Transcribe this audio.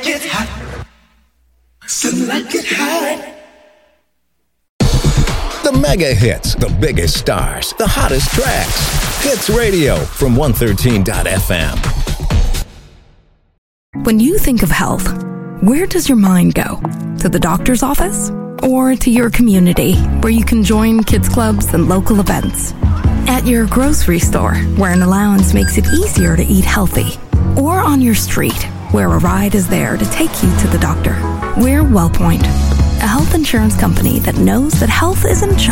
get hot. Sunlight get hot. The mega hits, the biggest stars, the hottest tracks. Hits Radio from 113.fm. When you think of health, where does your mind go? To the doctor's office? Or to your community, where you can join kids clubs and local events? At your grocery store, where an allowance makes it easier to eat healthy? Or on your street, where a ride is there to take you to the doctor? We're WellPoint, a health insurance company that knows that health isn't just